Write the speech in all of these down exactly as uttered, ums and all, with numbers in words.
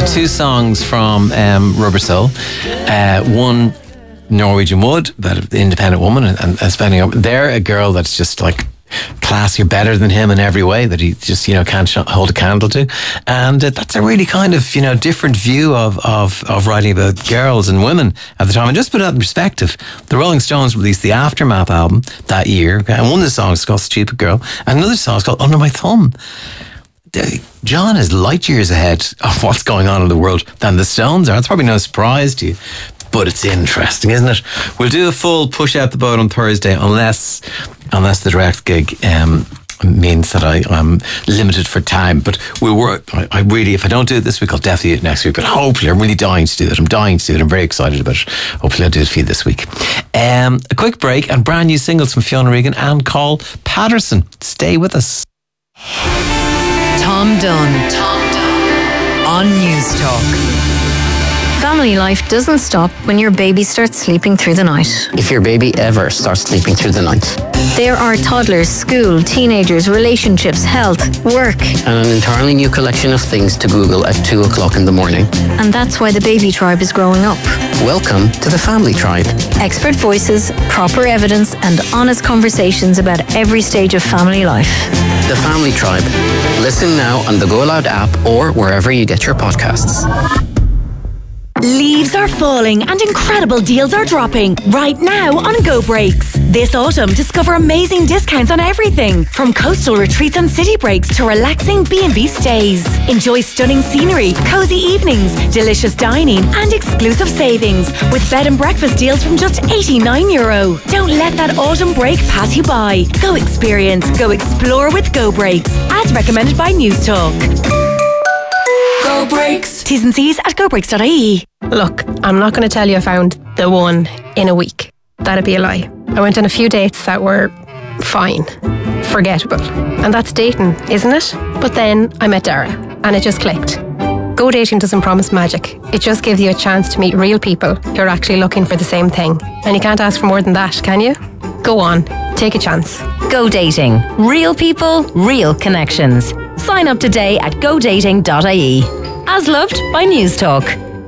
got two songs from um, Rubber Soul. Uh, one, Norwegian Wood, that the independent woman, and, and spending up. They're a girl that's just like classier, better than him in every way, that he just, you know, can't sh- hold a candle to. And uh, that's a really kind of, you know, different view of, of, of writing about girls and women at the time. And just put it in perspective, the Rolling Stones released the Aftermath album that year, okay, and one of the songs is called Stupid Girl, and another song is called Under My Thumb. John is light years ahead of what's going on in the world than the Stones are. It's probably no surprise to you, but it's interesting, isn't it? We'll do a full push out the boat on Thursday, unless unless the direct gig um, means that I, I'm limited for time. But we'll work. I, I really, if I don't do it this week, I'll definitely do it next week. But hopefully, I'm really dying to do it. I'm dying to do it. I'm very excited about it. Hopefully, I'll do it for you this week. Um, a quick break and brand new singles from Fiona Regan and Carl Patterson. Stay with us. Tom Dunn. Tom Dunn. On News Talk. Family life doesn't stop when your baby starts sleeping through the night. If your baby ever starts sleeping through the night. There are toddlers, school, teenagers, relationships, health, work. And an entirely new collection of things to Google at two o'clock in the morning. And that's why the Baby Tribe is growing up. Welcome to the Family Tribe. Expert voices, proper evidence, and honest conversations about every stage of family life. The Family Tribe. Listen now on the Go Loud app or wherever you get your podcasts. Leaves are falling and incredible deals are dropping right now on Go Breaks. This autumn, discover amazing discounts on everything from coastal retreats and city breaks to relaxing B and B stays. Enjoy stunning scenery, cozy evenings, delicious dining and exclusive savings with bed and breakfast deals from just eighty-nine euro. Don't let that autumn break pass you by. Go experience, go explore with Go Breaks, as recommended by News Talk. Go Breaks. T's and C's at go breaks dot I E. Look, I'm not going to tell you I found the one in a week. That'd be a lie. I went on a few dates that were fine, forgettable. And that's dating, isn't it? But then I met Dara and it just clicked. Go Dating doesn't promise magic. It just gives you a chance to meet real people who are actually looking for the same thing. And you can't ask for more than that, can you? Go on, take a chance. Go Dating. Real people, real connections. Sign up today at go dating dot I E. As loved by News Talk.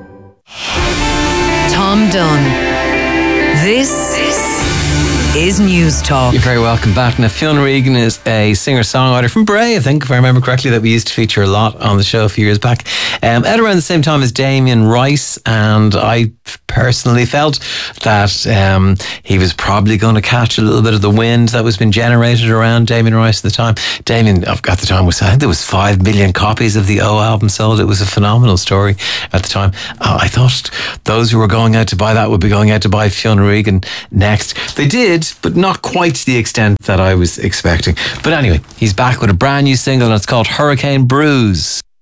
Tom Dunn. This is News Talk. You're very welcome back. Now, Fiona Regan is a singer-songwriter from Bray, I think, if I remember correctly, that we used to feature a lot on the show a few years back. Um, at around the same time as Damien Rice, and I personally felt that um, he was probably going to catch a little bit of the wind that was being generated around Damien Rice at the time. Damien, at the time, was I think there was five million copies of the O album sold. It was a phenomenal story at the time. Uh, I thought those who were going out to buy that would be going out to buy Fiona Regan next. They did, but not quite to the extent that I was expecting. But anyway, he's back with a brand new single and it's called Hurricane Bruise.